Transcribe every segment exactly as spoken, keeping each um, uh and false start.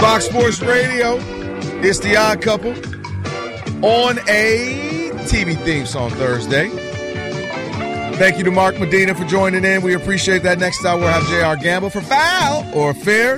Fox Sports Radio. It's The Odd Couple on a T V theme song Thursday. Thank you to Mark Medina for joining in. We appreciate that. Next hour we'll have J R Gamble for foul or fair.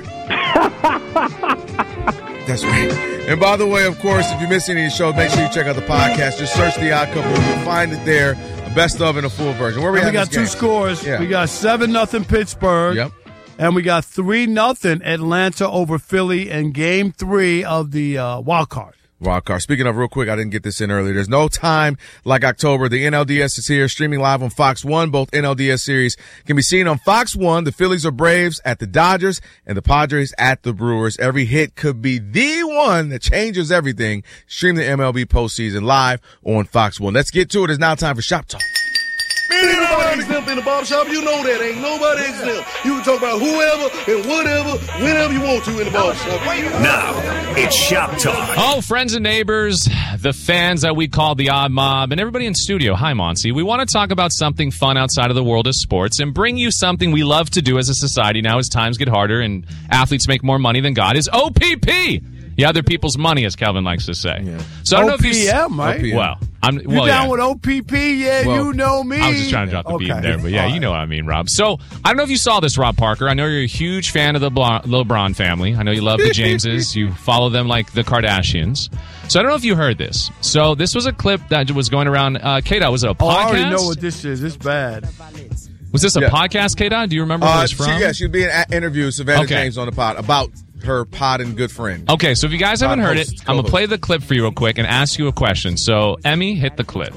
That's right. And by the way, of course, if you miss any of the shows, make sure you check out the podcast. Just search The Odd Couple. You'll find it there. A best of and a full version. Where we, we got two game? scores. Yeah. We got seven nothing Pittsburgh. Yep. And we got three nothing Atlanta over Philly in game three of the uh, wild card. Wild card. Speaking of, real quick, I didn't get this in earlier. There's no time like October. The N L D S is here, streaming live on Fox one. Both N L D S series can be seen on Fox one. The Phillies or Braves at the Dodgers and the Padres at the Brewers. Every hit could be the one that changes everything. Stream the M L B postseason live on Fox one. Let's get to it. It's now time for Shop Talk. Ain't nobody exempt in the barbershop. You know that. Ain't nobody exempt. You can talk about whoever and whatever, whenever you want to in the barbershop. Now, it's Shop Talk. Oh, friends and neighbors, the fans that we call the Odd Mob, and everybody in studio. Hi, Monty. We want to talk about something fun outside of the world of sports and bring you something we love to do as a society now as times get harder and athletes make more money than God is O P P. Yeah, other people's money, as Calvin likes to say. Yeah. So I don't O P M, know if you, right? O P M. Well, I'm You well, down yeah. with O P P? Yeah, Well, you know me. I was just trying to drop the Okay. beat there, but yeah, All you right. know what I mean, Rob. So I don't know if you saw this, Rob Parker. I know you're a huge fan of the Bla- LeBron family. I know you love the Jameses. You follow them like the Kardashians. So I don't know if you heard this. So this was a clip that was going around. Uh, K-Dot, was it a podcast? Oh, I already know what this is. It's bad. Was this a Yeah. podcast, K-Dot? Do you remember where Uh, it's from? she, yeah, she'd be in an interview, Savannah Okay. James on the pod, about her pod and good friend. Okay, so if you guys haven't heard it, host, I'm going to co-host. play the clip for you real quick and ask you a question. So, Emmy, hit the clip.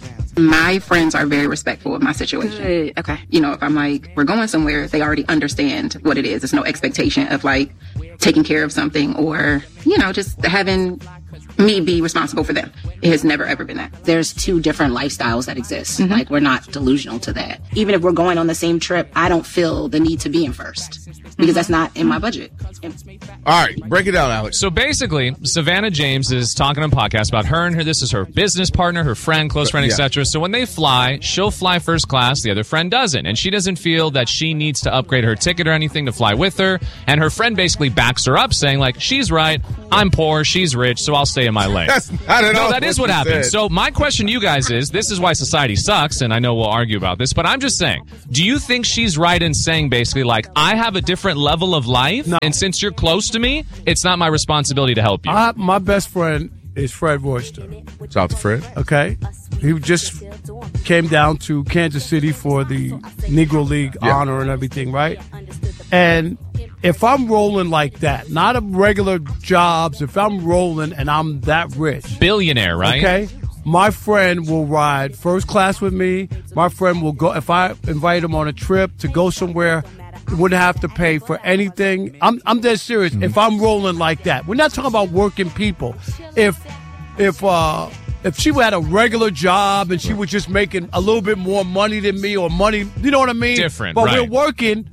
My friends are very respectful of my situation. Good. Okay. You know, if I'm like, we're going somewhere, they already understand what it is. There's no expectation of like taking care of something or, you know, just having me be responsible for them. It has never, ever been that. There's two different lifestyles that exist. Like, we're not delusional to that. Even if we're going on the same trip, I don't feel the need to be in first because that's not in my budget. All right, break it down, Alex. So basically, Savannah James is talking on a podcast about her and her. This is her business partner, her friend, close friend, Yeah. et cetera. So when they fly, she'll fly first class. The other friend doesn't, and she doesn't feel that she needs to upgrade her ticket or anything to fly with her. And her friend basically backs her up, saying like, "She's right. I'm poor. She's rich. So I'll stay in my lane." That's not at No, all that is what what you happened. said. So my question to you guys is, this is why society sucks, and I know we'll argue about this, but I'm just saying, do you think she's right in saying basically like, I have a different level of life, No. and since you're close to me, it's not my responsibility to help you? I, my best friend is Fred Royster. Shout out to Fred. Okay, he just came down to Kansas City for the Negro League Yeah. honor and everything, right? And if I'm rolling like that, not a regular jobs, if I'm rolling and I'm that rich, Billionaire, right? okay, my friend will ride first class with me. My friend will go, if I invite him on a trip to go somewhere, wouldn't have to pay for anything. I'm I'm dead serious. Mm-hmm. If I'm rolling like that, we're not talking about working people. If if uh if she had a regular job and she was just making a little bit more money than me or money, you know what I mean? Different, But right. we're working.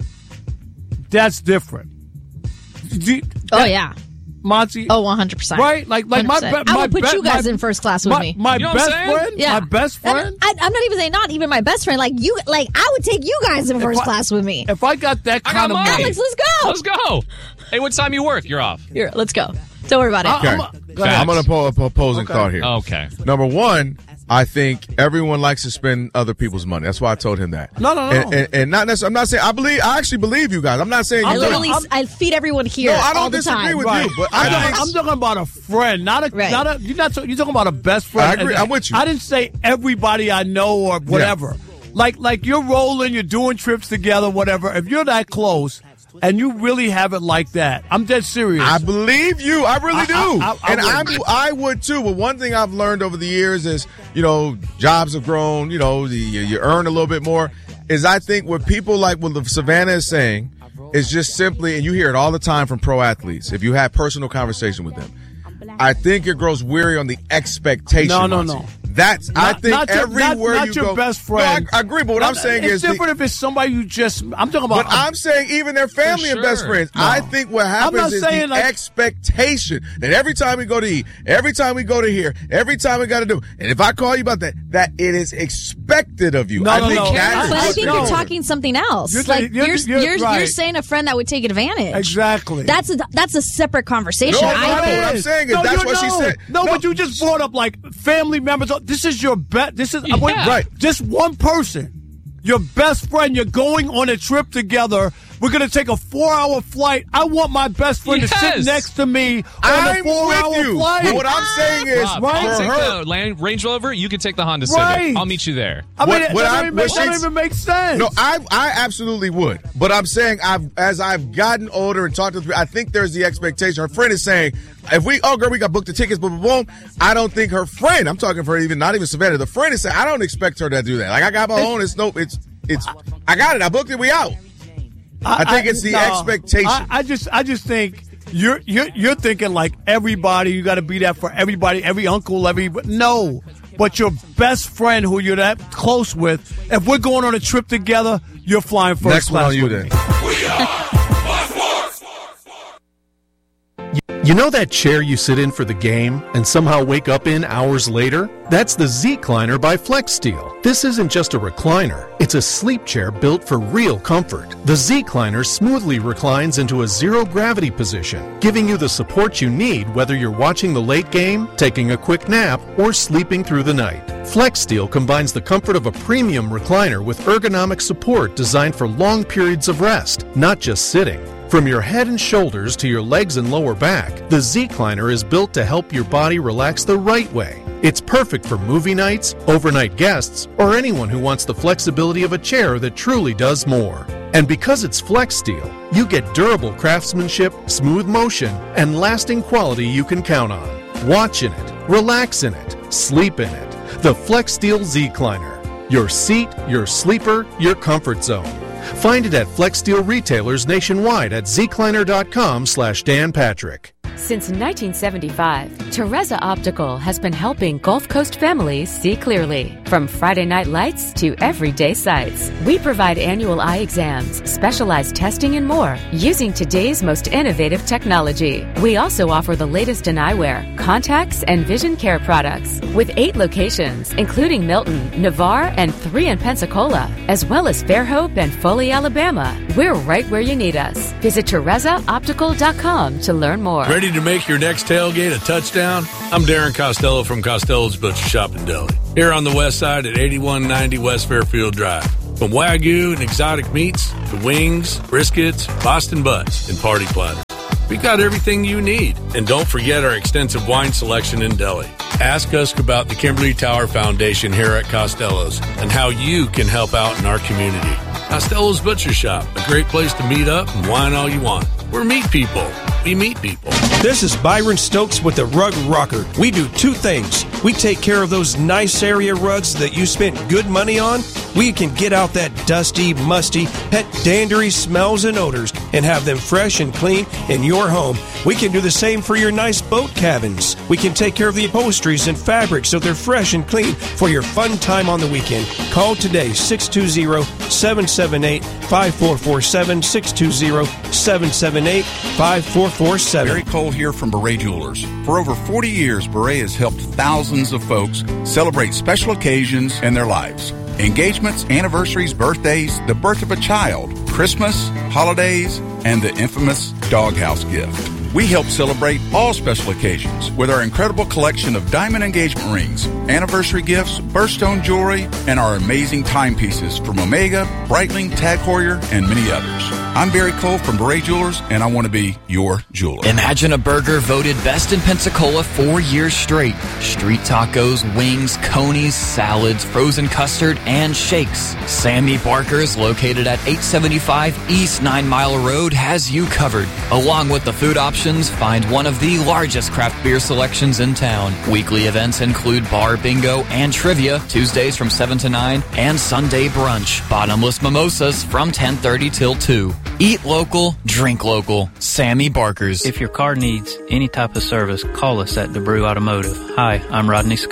That's different. Do- Oh, that- yeah. Monty. Oh, one hundred percent. Right? Like, like my, one hundred be- percent. my I would put be- you guys my- in first class with my, me. My You know what I'm best saying? friend? Yeah. My best friend? I, I'm not even saying not even my best friend. Like you, like I would take you guys in first I- class with me. If I got that I got kind of money. money. Alex, let's go. Let's go. Hey, what time you work? You're off. Here, let's go. Don't worry about it. I- Okay. I'm a- go ahead. I'm going to pull up a opposing Okay. thought here. Okay. Number one, I think everyone likes to spend other people's money. That's why I told him that. No, no, no. And, and, and not necessarily. I'm not saying. I believe. I actually believe you guys. I'm not saying. I you literally, don't. I feed everyone here No, I don't all the disagree time. with Right. you, but I I'm, think. talking, I'm talking about a friend, not a, Right. not a. You're not. You're talking about a best friend. I agree. And I'm with you. I didn't say everybody I know or whatever. Like, like you're rolling, you're doing trips together, whatever. If you're that close and you really have it like that, I'm dead serious. I believe you. I really I- do. I- I- I and I'm, would. I would too. But one thing I've learned over the years is, you know, jobs have grown, you know, the, you, you earn a little bit more, is I think what people like what Savannah is saying is just simply, and you hear it all the time from pro athletes, if you have personal conversation with them, I think it grows weary on the expectation. No, no, Monty. no. That's Not- I think not your- not- everywhere not you your go. best friend. No, I, I agree, but what I'm saying it's is different the, if it's somebody you just. I'm talking about. But I'm saying even their family For and best sure. friends. No. I think what happens not is saying the like- expectation that every time we go to eat, every time we go to here, every time we got to do, and if I call you about that, that it is expected of you. No, I no, think no. that is But I what's think No. you're different. talking something else. You're like saying- you're- you're you're you're, you're right. saying a friend that would take advantage. Exactly. That's a that's a separate conversation. No, I no, think. what I'm saying is No, that's you what she know. said. No, No. but you just brought up like family members. This is your bet. This is Yeah. wait, Right. Just one person, your best friend. You're going on a trip together. We're gonna take a four-hour flight. I want my best friend to sit Yes. next to me on I'm a four-hour with you. flight. But what I'm saying is, Rob, right? I'll for take her, the Land- Range Rover. You can take the Honda Right. Civic. I'll meet you there. I mean, What- that, what doesn't I- even make, what that don't she's- even make sense. no, I I absolutely would. But I'm saying I've as I've gotten older and talked to people, I think there's the expectation. Her friend is saying, if we oh girl, we got booked the tickets, boom, boom, boom. I don't think her friend, I'm talking for even not even Savannah, the friend is saying, I don't expect her to do that. Like I got my own, it's no it's it's I got it, I booked it, we out. I think it's the no, expectation. I, I just, I just think you're, you're, you're thinking like everybody. You got to be that for everybody, every uncle, every no. But your best friend, who you're that close with, if we're going on a trip together, you're flying first Next one class on you with then. me. You know that chair you sit in for the game and somehow wake up in hours later? That's the Z-Cliner by FlexSteel. This isn't just a recliner. It's a sleep chair built for real comfort. The Z-Cliner smoothly reclines into a zero-gravity position, giving you the support you need whether you're watching the late game, taking a quick nap, or sleeping through the night. FlexSteel combines the comfort of a premium recliner with ergonomic support designed for long periods of rest, not just sitting. From your head and shoulders to your legs and lower back, the Z-Cliner is built to help your body relax the right way. It's perfect for movie nights, overnight guests, or anyone who wants the flexibility of a chair that truly does more. And because it's FlexSteel, you get durable craftsmanship, smooth motion, and lasting quality you can count on. Watch in it, relax in it, sleep in it. The FlexSteel Z-Cliner. Your seat, your sleeper, your comfort zone. Find it at FlexSteel retailers nationwide at zcliner.com slash Dan Patrick. Since nineteen seventy-five, Teresa Optical has been helping Gulf Coast families see clearly. From Friday night lights to everyday sights, we provide annual eye exams, specialized testing, and more using today's most innovative technology. We also offer the latest in eyewear, contacts, and vision care products with eight locations, including Milton, Navarre, and three in Pensacola, as well as Fairhope and Foley, Alabama. We're right where you need us. Visit Teresa Optical dot com to learn more. Ready to make your next tailgate a touchdown? I'm Darren Costello from Costello's Butcher Shop in Deli. Here on the west side at eighty-one ninety West Fairfield Drive. From Wagyu and exotic meats to wings, briskets, Boston butts, and party platters. We got everything you need. And don't forget our extensive wine selection in Deli. Ask us about the Kimberly Tower Foundation here at Costello's and how you can help out in our community. Costello's Butcher Shop, a great place to meet up and wine all you want. We're meat people. We meet people. This is Byron Stokes with the Rug Rocker. We do two things. We take care of those nice area rugs that you spent good money on. We can get out that dusty, musty, pet dandery smells and odors and have them fresh and clean in your home. We can do the same for your nice boat cabins. We can take care of the upholsteries and fabrics so they're fresh and clean for your fun time on the weekend. Call today, six two zero, seven seven eight, five four four seven, six two zero, seven seven eight, five four four seven. Barry Cole here from Beret Jewelers. For over forty years, Beret has helped thousands of folks celebrate special occasions in their lives. Engagements, anniversaries, birthdays, the birth of a child, Christmas, holidays, and the infamous doghouse gift. We help celebrate all special occasions with our incredible collection of diamond engagement rings, anniversary gifts, birthstone jewelry, and our amazing timepieces from Omega, Breitling, Tag Heuer, and many others. I'm Barry Cole from Beret Jewelers, and I want to be your jeweler. Imagine a burger voted best in Pensacola four years straight. Street tacos, wings, conies, salads, frozen custard, and shakes. Sammy Barker's, located at eight seventy-five East Nine Mile Road, has you covered. Along with the food options, find one of the largest craft beer selections in town. Weekly events include bar bingo and trivia, Tuesdays from seven to nine, and Sunday brunch. Bottomless mimosas from ten thirty till two. Eat local, drink local. Sammy Barker's. If your car needs any type of service, call us at DeBrew Automotive. Hi, I'm Rodney Scott.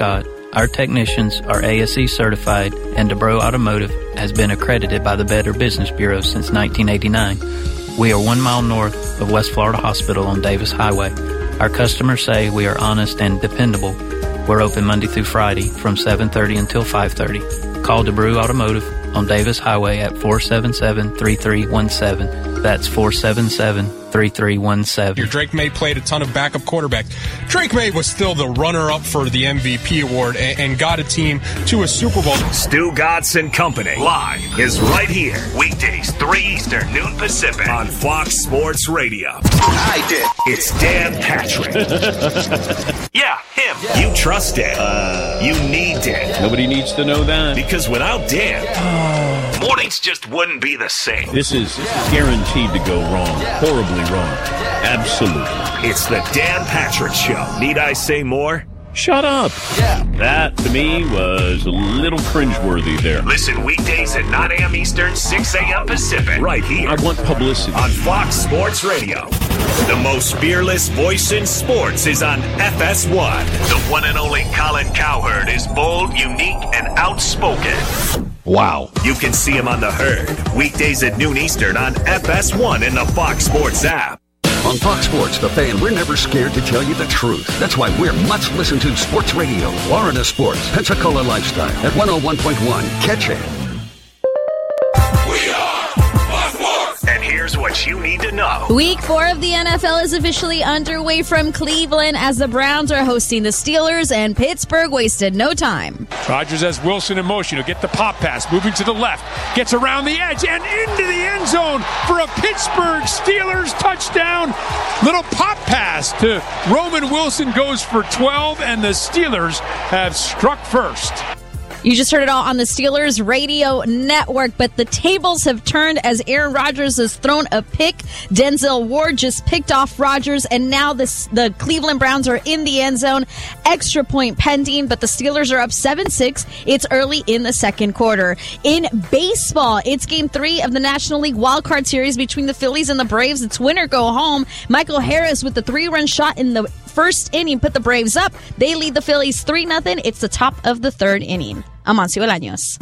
Our technicians are A S E certified, and DeBro Automotive has been accredited by the Better Business Bureau since nineteen eighty-nine. We are one mile north of West Florida Hospital on Davis Highway. Our customers say we are honest and dependable. We're open Monday through Friday from seven thirty until five thirty. Call DeBrew Automotive on Davis Highway at four seven seven, three three one seven. That's four seven seven, three three one seven. Your Drake May played a ton of backup quarterbacks. Drake May was still the runner-up for the M V P award and, and got a team to a Super Bowl. Stu Godson Company live is right here. Weekdays, three Eastern, noon Pacific on Fox Sports Radio. I did. It's Dan Patrick. Yeah, him. Yeah. You trust Dan. Uh, you need Dan. Nobody needs to know that. Because without Dan, yeah. mornings just wouldn't be the same. This is guaranteed to go wrong. Horribly wrong. Absolutely. It's the Dan Patrick Show. Need I say more? Shut up. Yeah. That, to me, was a little cringeworthy there. Listen weekdays at nine a.m. Eastern, six a.m. Pacific. Right here. I want publicity. On Fox Sports Radio. The most fearless voice in sports is on F S one. The one and only Colin Cowherd is bold, unique, and outspoken. Wow. You can see him on The Herd. Weekdays at noon Eastern on F S one and the Fox Sports app. On Fox Sports, The Fan, we're never scared to tell you the truth. That's why we're much listened to sports radio. Florida Sports, Pensacola Lifestyle at one oh one point one. Catch it. We are Fox Sports. And here's what you need to know. Week four of the N F L is officially underway from Cleveland as the Browns are hosting the Steelers, and Pittsburgh wasted no time. Rodgers has Wilson in motion. He'll get the pop pass, moving to the left, gets around the edge and into the end zone for a Pittsburgh Steelers touchdown. Little pop pass to Roman Wilson goes for twelve, and the Steelers have struck first. You just heard it all on the Steelers radio network, but the tables have turned as Aaron Rodgers has thrown a pick. Denzel Ward just picked off Rodgers, and now this, the Cleveland Browns are in the end zone. Extra point pending, but the Steelers are up seven six. It's early in the second quarter. In baseball, it's game three of the National League wildcard series between the Phillies and the Braves. It's winner go home. Michael Harris with the three-run shot in the first inning put the Braves up. They lead the Phillies three nothing. It's the top of the third inning. Amancio Bolaños.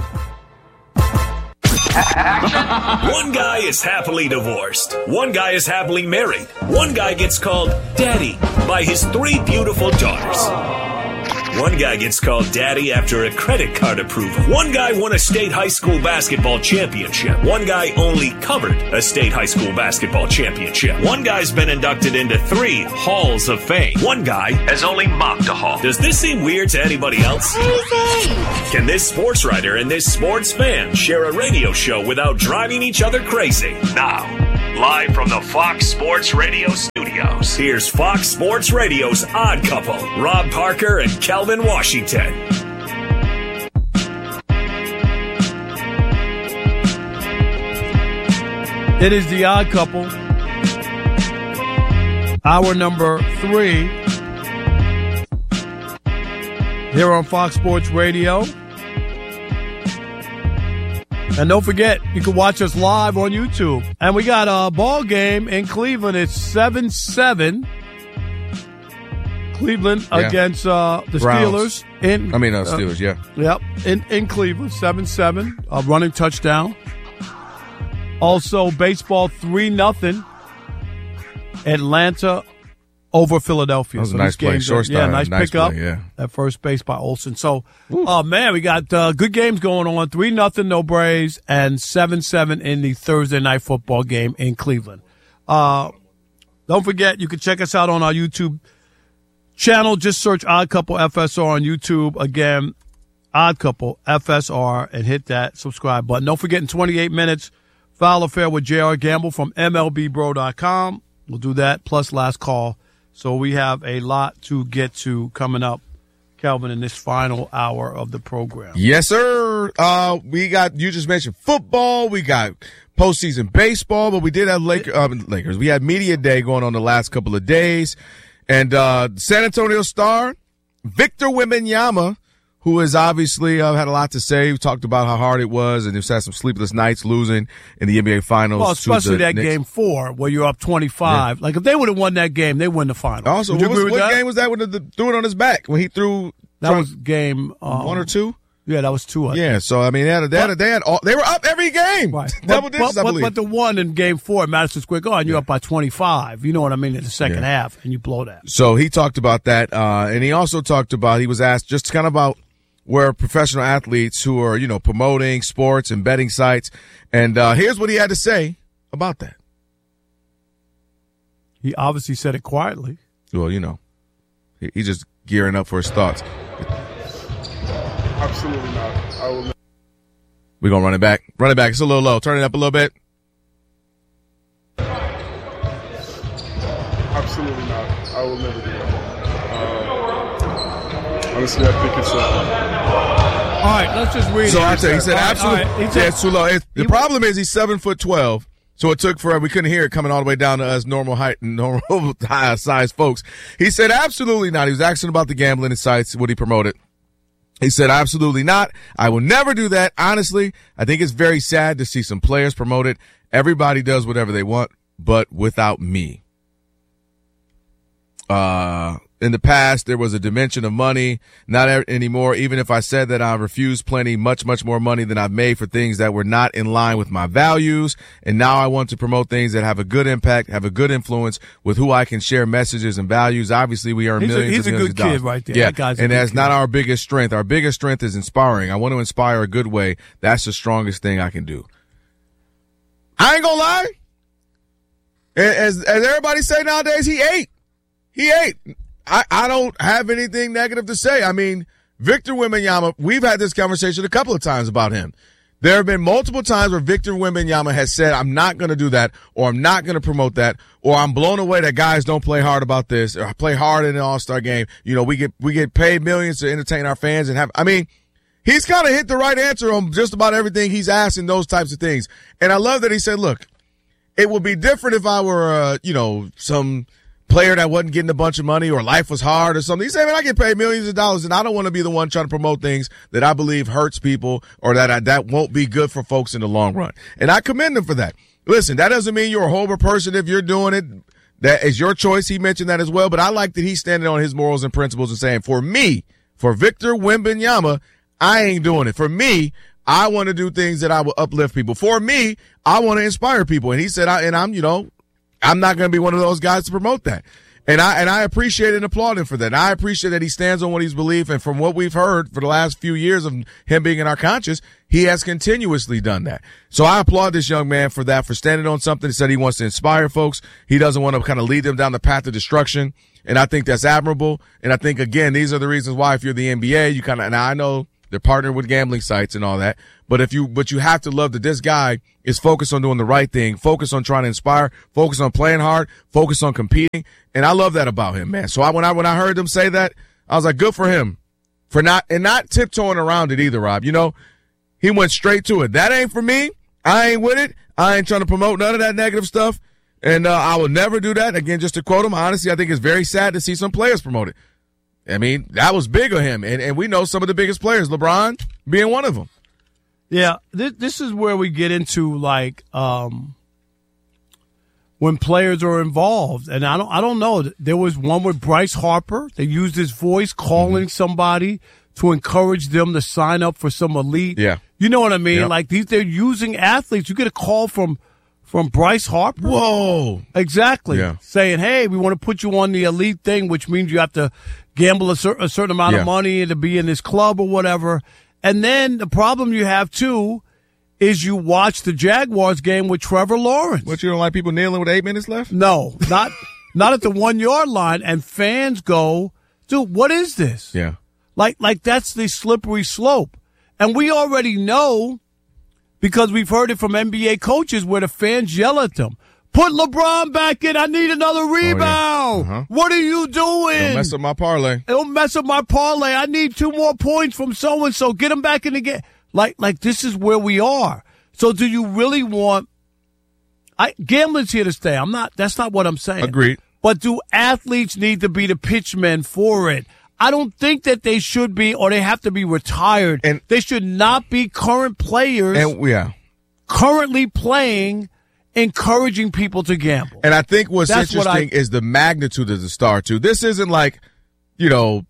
One guy is happily divorced. One guy is happily married. One guy gets called daddy by his three beautiful daughters. One guy gets called daddy after a credit card approval. One guy won a state high school basketball championship. One guy only covered a state high school basketball championship. One guy's been inducted into three halls of fame. One guy has only mopped a hall. Does this seem weird to anybody else? Crazy. Can this sports writer and this sports fan share a radio show without driving each other crazy? Now, live from the Fox Sports Radio studios, here's Fox Sports Radio's Odd Couple, Rob Parker and Calvin Washington. It is the Odd Couple, hour number three, here on Fox Sports Radio. And don't forget, you can watch us live on YouTube. And we got a ball game in Cleveland. It's seven seven. Cleveland yeah. against uh, the Browns. Steelers. In, I mean, uh, Steelers, uh, yeah. Yep, in, in Cleveland, seven seven. A running touchdown. Also, baseball three nothing. Atlanta over Philadelphia. That was so a nice play. Short Yeah, nice, nice pickup. Play, yeah. At first base by Olsen. So, oh, uh, man, we got uh, good games going on. three nothing, no Braves, and seven seven in the Thursday night football game in Cleveland. Uh, don't forget, you can check us out on our YouTube channel. Just search Odd Couple F S R on YouTube. Again, Odd Couple F S R, and hit that subscribe button. Don't forget, in twenty-eight minutes, Foul Affair with J R Gamble from M L B bro dot com. We'll do that, plus last call. So we have a lot to get to coming up, Calvin, in this final hour of the program. Yes, sir. Uh, we got, you just mentioned football. We got postseason baseball, but we did have Lakers. Uh, Lakers. We had media day going on the last couple of days. And uh, San Antonio Star, Victor Wembanyama, who has obviously uh, had a lot to say. We talked about how hard it was, and he's had some sleepless nights losing in the N B A Finals. Well, especially that Knicks. game four where you're up twenty-five. Yeah. Like, if they would have won that game, they win the final. Also, Would you what, agree was, with what that? game was that when the, threw it on his back? When he threw That was game um, one or two. Yeah, that was two. I Yeah, think. so I mean, they had, they, had, they had all, they were up every game, Right. double but, digits, but, I believe. But, but the one in game four at Madison Square Garden, you're up by twenty-five. You know what I mean in the second Yeah. half, and you blow that. So he talked about that, uh, and he also talked about, he was asked just kind of about where professional athletes who are, you know, promoting sports and betting sites, and uh, here's what he had to say about that. He obviously said it quietly. Well, you know, he, he's just gearing up for his thoughts. Absolutely not. I will. We're going to run it back. Run it back. It's a little low. Turn it up a little bit. Absolutely not. I will never do that. Uh, honestly, I think it's. Uh, All right, let's just read So it. I tell you, he said All right, absolutely. all right. He Yeah, said- it's too low. It's, the he- problem is he's seven foot twelve, so it took forever. We couldn't hear it coming all the way down to us normal height and normal size folks. He said absolutely not. He was asking about the gambling and sites, what he promoted. He said, absolutely not. I will never do that. Honestly, I think it's very sad to see some players promote it. Everybody does whatever they want, but without me. Uh, in the past, there was a dimension of money, not a- anymore. Even if I said that I refused plenty, much, much more money than I've made for things that were not in line with my values. And now I want to promote things that have a good impact, have a good influence with who I can share messages and values. Obviously, we earn He's a- millions he's a and millions good of dollars. kid right there. Yeah, That guy's a and good that's kid. not our biggest strength. Our biggest strength is inspiring. I want to inspire a good way. That's the strongest thing I can do. I ain't gonna lie. As, as everybody say nowadays, he ate. He ate. I, I don't have anything negative to say. I mean, Victor Wembanyama, we've had this conversation a couple of times about him. There have been multiple times where Victor Wembanyama has said, I'm not going to do that, or I'm not going to promote that, or I'm blown away that guys don't play hard about this, or I play hard in an all-star game. You know, we get, we get paid millions to entertain our fans and have, I mean, he's kind of hit the right answer on just about everything he's asked in those types of things. And I love that he said, look, it would be different if I were, uh, you know, some player that wasn't getting a bunch of money or life was hard or something. He said, man, I get paid millions of dollars and I don't want to be the one trying to promote things that I believe hurts people or that I, that won't be good for folks in the long run. And I commend him for that. Listen, that doesn't mean you're a horrible person if you're doing it. That is your choice. He mentioned that as well. But I like that he's standing on his morals and principles and saying, for me, for Victor Wembanyama, I ain't doing it. For me, I want to do things that I will uplift people. For me, I want to inspire people. And he said, I, and I'm, you know, I'm not going to be one of those guys to promote that. And I, and I appreciate and applaud him for that. And I appreciate that he stands on what he's believed. And from what we've heard for the last few years of him being in our conscience, he has continuously done that. So I applaud this young man for that, for standing on something. He said he wants to inspire folks. He doesn't want to kind of lead them down the path of destruction. And I think that's admirable. And I think, again, these are the reasons why if you're the N B A, you kind of, and I know they're partnered with gambling sites and all that. But if you, but you have to love that this guy is focused on doing the right thing, focused on trying to inspire, focused on playing hard, focused on competing. And I love that about him, man. So I, when I, when I heard them say that, I was like, good for him for not, and not tiptoeing around it either, Rob. You know, he went straight to it. That ain't for me. I ain't with it. I ain't trying to promote none of that negative stuff. And, uh, I will never do that. Again, just to quote him, honestly, I think it's very sad to see some players promote it. I mean, that was big of him. And, and we know some of the biggest players, LeBron being one of them. Yeah, this, this is where we get into, like, um, when players are involved. And I don't I don't know. There was one with Bryce Harper. They used his voice calling mm-hmm. somebody to encourage them to sign up for some elite. Yeah. You know what I mean? Yep. Like, these, they're using athletes. You get a call from from Bryce Harper. Whoa. Exactly. Yeah. Saying, hey, we want to put you on the elite thing, which means you have to gamble a, cer- a certain amount yeah. of money to be in this club or whatever. And then the problem you have, too, is you watch the Jaguars game with Trevor Lawrence. What, you don't like people kneeling with eight minutes left? No, not not at the one-yard line. And fans go, dude, what is this? Yeah. Like, like that's the slippery slope. And we already know, because we've heard it from N B A coaches, where the fans yell at them, put LeBron back in. I need another rebound. Oh, yeah. uh-huh. What are you doing? Don't mess up my parlay. Don't mess up my parlay. I need two more points from so-and-so. Get him back in the game. Like, like this is where we are. So do you really want I gambling's here to stay. I'm not that's not what I'm saying. Agreed. But do athletes need to be the pitchmen for it? I don't think that they should be, or they have to be retired. And they should not be current players and yeah. currently playing, encouraging people to gamble. And I think what's That's interesting what I, is the magnitude of the star, too. This isn't like, you know,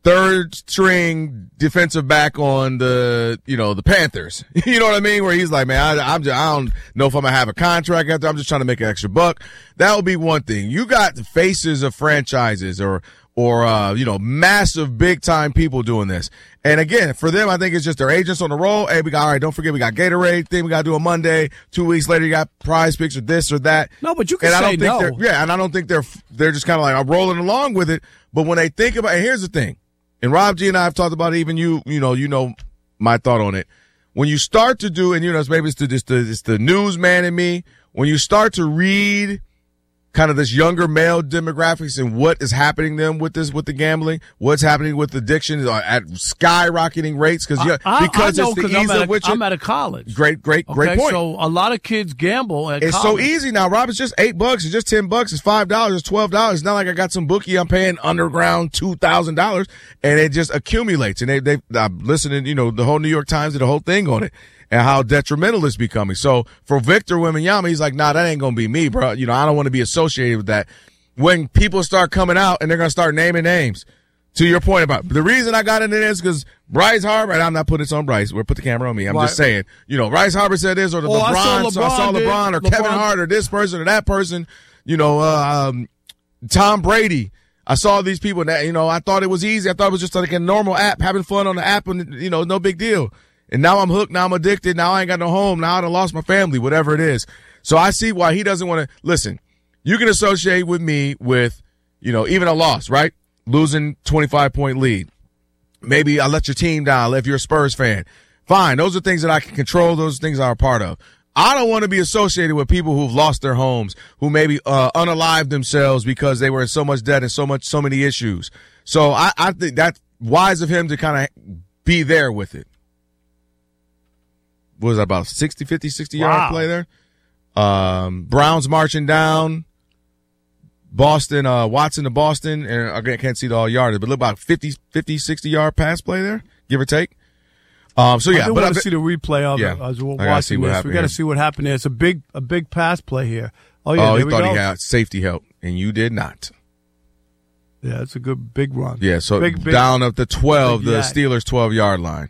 third string defensive back on the, you know, the Panthers. You know what I mean? Where he's like, man, I, I'm just, I don't know if I'm going to have a contract after. I'm just trying to make an extra buck. That would be one thing. You got the faces of franchises or, or, uh, you know, massive big time people doing this. And again, for them, I think it's just their agents on the roll. Hey, we got, all right, don't forget we got Gatorade thing we got to do on Monday. Two weeks later, you got prize picks or this or that. No, but you can and say I don't think no. they're, yeah, and I don't think they're, they're just kind of like, I'm rolling along with it. But when they think about, and here's the thing. And Rob G and I have talked about it, even you, you know, you know my thought on it. When you start to do, and you know, maybe it's the, it's the, it's the newsman in me, when you start to read kind of this younger male demographics and what is happening to them with this, with the gambling, what's happening with addiction at skyrocketing rates. Cause, yeah, I, because I know, it's the ease I'm at, of which I'm it, at a college. Great, great, great okay, point. So a lot of kids gamble at it's college. so easy now, Rob. It's just eight bucks. It's just ten bucks. It's five dollars. It's twelve dollars. It's not like I got some bookie I'm paying underground two thousand dollars, and it just accumulates. And they, they, I'm listening, you know, the whole New York Times did a whole thing on it and how detrimental it's becoming. So for Victor Wembanyama, he's like, nah, that ain't gonna be me, bro. You know, I don't want to be associated with that. When people start coming out and they're gonna start naming names. To your point about the reason I got into this because Bryce Harper, and I'm not putting this on Bryce. We'll put the camera on me. I'm right. just saying, you know, Bryce Harper said this or the oh, LeBron, I saw LeBron, so I saw LeBron or LeBron. Kevin Hart or this person or that person, you know, uh, um, Tom Brady. I saw these people that, you know, I thought it was easy. I thought it was just like a normal app, having fun on the app and, you know, no big deal. And now I'm hooked. Now I'm addicted. Now I ain't got no home. Now I done lost my family, whatever it is. So I see why he doesn't want to listen. You can associate with me with, you know, even a loss, right? Losing twenty-five point lead. Maybe I let your team down if you're a Spurs fan. Fine. Those are things that I can control. Those are things I'm a part of. I don't want to be associated with people who've lost their homes, who maybe uh, unalived themselves because they were in so much debt and so much, so many issues. So I, I think that's wise of him to kind of be there with it. What was that, about sixty, fifty, sixty wow. yard play there? Um, Browns marching down. Boston, uh, Watson to Boston, and I can't see the all yardage, but look about fifty, fifty, sixty yard pass play there, give or take. Um, so yeah, I do but want I to see the replay of yeah, it. As we're I gotta see what this. happened We got to here. see what happened there. It's a big, a big pass play here. Oh yeah, oh, he there we thought go. he had safety help, and you did not. Yeah, it's a good big run. Yeah, so big, big, down up the twelve, the yak. Steelers twelve yard line.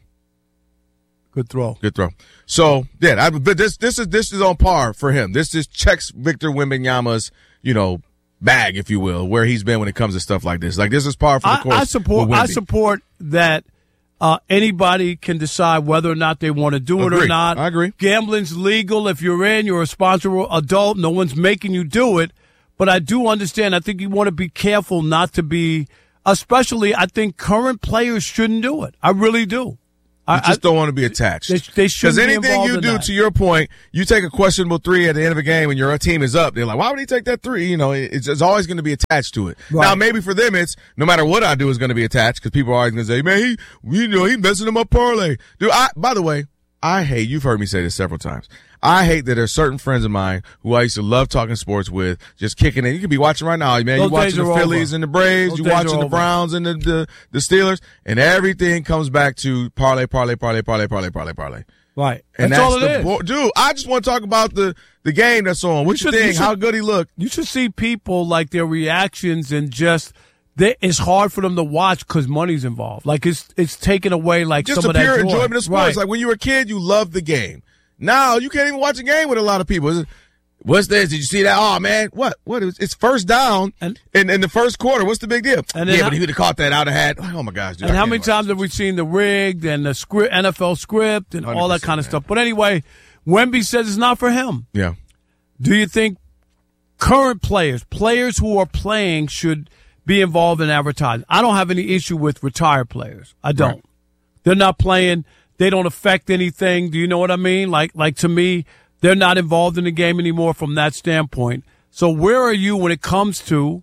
Good throw. Good throw. So yeah, I, but this this is this is on par for him. This is checks Victor Wembanyama's, you know, bag, if you will, where he's been when it comes to stuff like this. Like this is par for the I, course. I support. with I Wemby. support that. Uh, anybody can decide whether or not they want to do it Agree. or not. I agree. Gambling's legal. If you're in, you're a responsible adult. No one's making you do it. But I do understand. I think you want to be careful not to be. Especially, I think current players shouldn't do it. I really do. You I just I, don't want to be attached. They, they shouldn't Because be anything involved you in do, that. to your point, you take a questionable three at the end of a game and your team is up. They're like, why would he take that three? You know, it's, it's always going to be attached to it. Right. Now, maybe for them, it's no matter what I do is going to be attached because people are always going to say, man, he, you know, he messing him up parlay. Dude, I, by the way, I hate, you've heard me say this several times. I hate that there's certain friends of mine who I used to love talking sports with, just kicking it. You could be watching right now, man. Those You're watching days the are Phillies over. and the Braves. Those You're days watching are the over. Browns and the, the, the Steelers. And everything comes back to parlay, parlay, parlay, parlay, parlay, parlay, parlay. Right. And that's, that's, all it the is. bo- dude. I just want to talk about the the game that's on. What you, should- you think? should- How good he looked? You should see people like their reactions and just they, it's hard for them to watch because money's involved. Like it's it's taken away like Just some the of that pure joy. enjoyment of sports. Right. Like when you were a kid, you loved the game. Now you can't even watch a game with a lot of people. It's- What's this? Did you see that? Oh man, what? What? It's, it's first down And- in, in the first quarter. What's the big deal? And then yeah, how- but he would have caught that out of had. Oh my gosh, dude! And I how can't many watch times this. have we seen the rigged and the script, N F L script and all that kind of man. stuff? But anyway, Wemby says it's not for him. Yeah. Do you think current players, players who are playing, should be involved in advertising? I don't have any issue with retired players. I don't. Right. They're not playing. They don't affect anything. Do you know what I mean? Like, like to me, they're not involved in the game anymore from that standpoint. So where are you when it comes to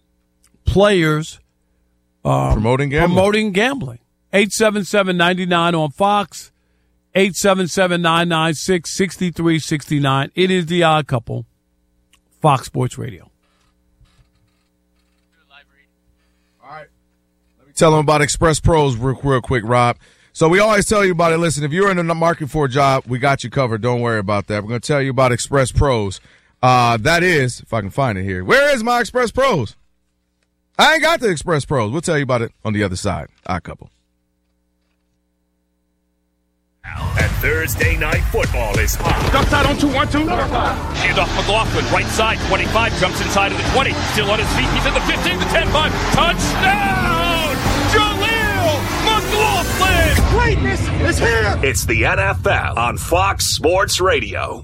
players um, Promoting gambling. promoting gambling? eight seven seven, nine nine on Fox, eight seven seven, nine nine six, six three six nine. It is The Odd Couple, Fox Sports Radio. Tell them about Express Pros real, real quick, Rob. So we always tell you about it. Listen, if you're in the market for a job, we got you covered. Don't worry about that. We're going to tell you about Express Pros. Uh, that is, if I can find it here. Where is my Express Pros? I ain't got the Express Pros. We'll tell you about it on the other side. Odd Couple. And Thursday Night Football is hot. Duck side on two, one, two. Hand off McLaughlin, right side, twenty-five, jumps inside of the twenty. Still on his feet, he's at the fifteen, the ten, five. Touchdown! Jaleel McLaughlin! Greatness is here! It's the N F L on Fox Sports Radio.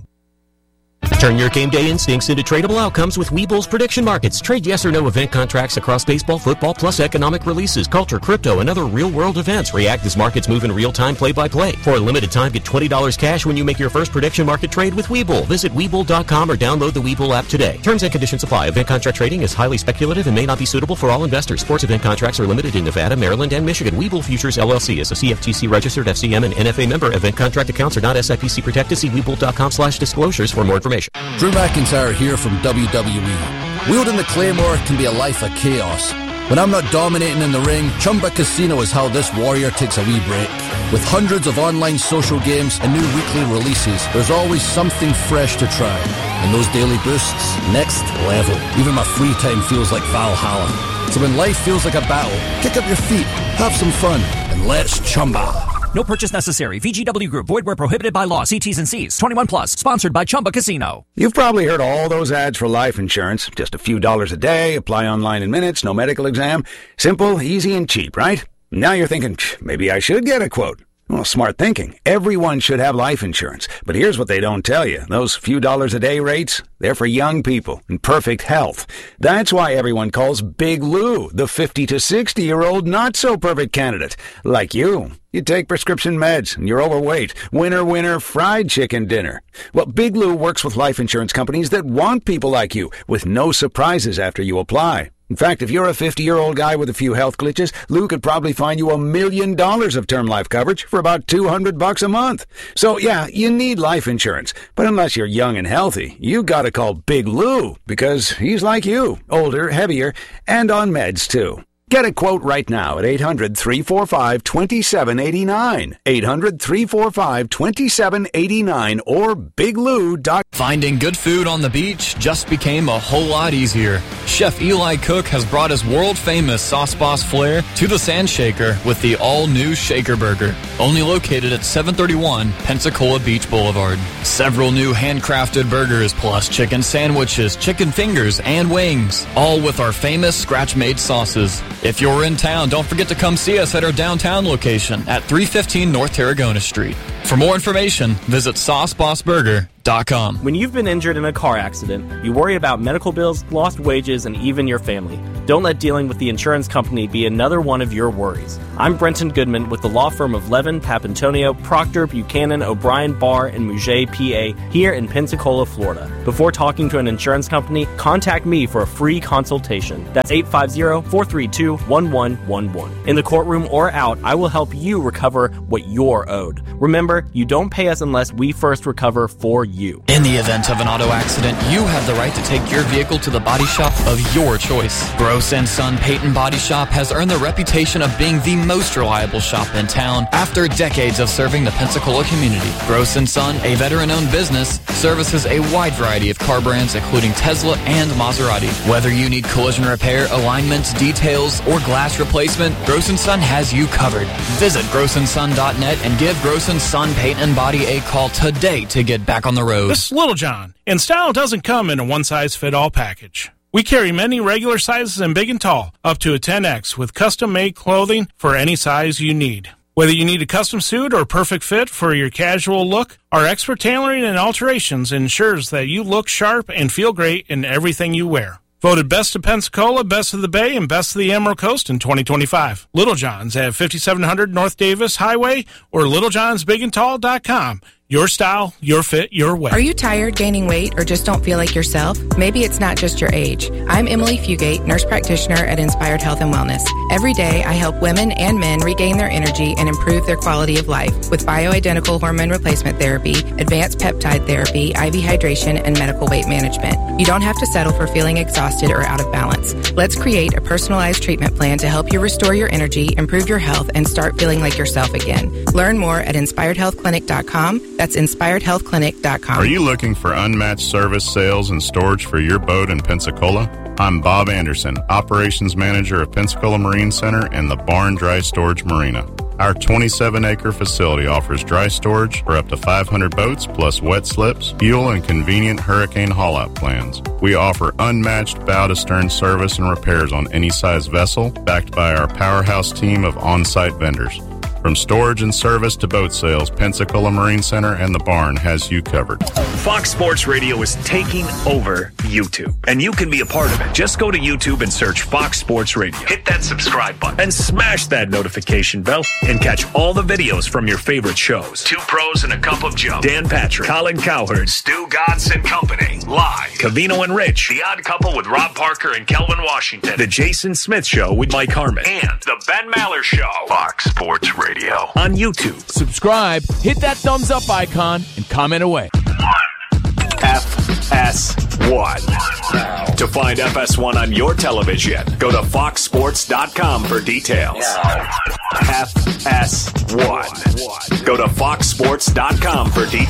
Turn your game day instincts into tradable outcomes with Webull's prediction markets. Trade yes or no event contracts across baseball, football, plus economic releases, culture, crypto, and other real-world events. React as markets move in real time, play-by-play. For a limited time, get twenty dollars cash when you make your first prediction market trade with Webull. Visit Webull dot com or download the Webull app today. Terms and conditions apply. Event contract trading is highly speculative and may not be suitable for all investors. Sports event contracts are limited in Nevada, Maryland, and Michigan. Webull Futures, L L C is a C F T C-registered F C M and N F A member. Event contract accounts are not S I P C protected. See Webull dot com slash disclosures for more information. Drew McIntyre here from W W E. Wielding the Claymore can be a life of chaos. When I'm not dominating in the ring, Chumba Casino is how this warrior takes a wee break. With hundreds of online social games and new weekly releases, there's always something fresh to try. And those daily boosts, next level. Even my free time feels like Valhalla. So when life feels like a battle, kick up your feet, have some fun, and let's Chumba. No purchase necessary. V G W Group. Void where prohibited by law. See T's and C's. twenty-one plus. Sponsored by Chumba Casino. You've probably heard all those ads for life insurance. Just a few dollars a day. Apply online in minutes. No medical exam. Simple, easy, and cheap, right? Now you're thinking, maybe I should get a quote. Well, smart thinking. Everyone should have life insurance. But here's what they don't tell you. Those few dollars a day rates, they're for young people in perfect health. That's why everyone calls Big Lou the fifty to sixty-year-old not-so-perfect candidate. Like you. You take prescription meds and you're overweight. Winner, winner, fried chicken dinner. Well, Big Lou works with life insurance companies that want people like you with no surprises after you apply. In fact, if you're a fifty-year-old guy with a few health glitches, Lou could probably find you a million dollars of term life coverage for about two hundred bucks a month. So, yeah, you need life insurance. But unless you're young and healthy, you gotta call Big Lou because he's like you, older, heavier, and on meds, too. Get a quote right now at eight hundred, three four five, two seven eight nine. eight hundred, three four five, two seven eight nine or big lou dot com. Finding good food on the beach just became a whole lot easier. Chef Eli Cook has brought his world-famous Sauce Boss flair to the Sand Shaker with the all-new Shaker Burger, only located at seven thirty-one Pensacola Beach Boulevard. Several new handcrafted burgers plus chicken sandwiches, chicken fingers, and wings, all with our famous scratch-made sauces. If you're in town, don't forget to come see us at our downtown location at three fifteen North Tarragona Street. For more information, visit sauce boss burger dot com. When you've been injured in a car accident, you worry about medical bills, lost wages, and even your family. Don't let dealing with the insurance company be another one of your worries. I'm Brenton Goodman with the law firm of Levin, Papantonio, Proctor, Buchanan, O'Brien, Barr, and Mouget, P A, here in Pensacola, Florida. Before talking to an insurance company, contact me for a free consultation. That's eight five zero, four three two, one one one one. In the courtroom or out, I will help you recover what you're owed. Remember, you don't pay us unless we first recover for you. In the event of an auto accident, you have the right to take your vehicle to the body shop of your choice. Gross and Son Peyton Body Shop has earned the reputation of being the most reliable shop in town after decades of serving the Pensacola community. Gross and Son, a veteran-owned business, services a wide variety of car brands including Tesla and Maserati. Whether you need collision repair, alignments, details, or glass replacement, Gross and Son has you covered. Visit gross and son dot net and give Gross and Son Paint and Body a call today to get back on the road. This is Little John, and style doesn't come in a one-size-fit-all package. We carry many regular sizes in big and tall, up to a ten X, with custom-made clothing for any size you need. Whether you need a custom suit or perfect fit for your casual look, our expert tailoring and alterations ensures that you look sharp and feel great in everything you wear. Voted Best of Pensacola, Best of the Bay, and Best of the Emerald Coast in twenty twenty-five. Little John's at fifty-seven hundred North Davis Highway or little johns big and tall dot com. Your style, your fit, your way. Are you tired, gaining weight, or just don't feel like yourself? Maybe it's not just your age. I'm Emily Fugate, nurse practitioner at Inspired Health and Wellness. Every day, I help women and men regain their energy and improve their quality of life with bioidentical hormone replacement therapy, advanced peptide therapy, I V hydration, and medical weight management. You don't have to settle for feeling exhausted or out of balance. Let's create a personalized treatment plan to help you restore your energy, improve your health, and start feeling like yourself again. Learn more at inspired health clinic dot com. That's inspired health clinic dot com. Are you looking for unmatched service, sales, and storage for your boat in Pensacola? I'm Bob Anderson, Operations Manager of Pensacola Marine Center and the Barn Dry Storage Marina. Our twenty-seven acre facility offers dry storage for up to five hundred boats, plus wet slips, fuel, and convenient hurricane haul-out plans. We offer unmatched bow-to-stern service and repairs on any size vessel, backed by our powerhouse team of on-site vendors. From storage and service to boat sales, Pensacola Marine Center and the Barn has you covered. Fox Sports Radio is taking over YouTube, and you can be a part of it. Just go to YouTube and search Fox Sports Radio. Hit that subscribe button and smash that notification bell and catch all the videos from your favorite shows. Two Pros and a Cup of Joe, Dan Patrick, Colin Cowherd, Stu Godson and Company, Live, Covino and Rich, The Odd Couple with Rob Parker and Kelvin Washington, The Jason Smith Show with Mike Harmon, and The Ben Maller Show. Fox Sports Radio on YouTube. Subscribe, hit that thumbs up icon, and comment away. F S one. To find F S one on your television, go to fox sports dot com for details. F S one. Go to fox sports dot com for details.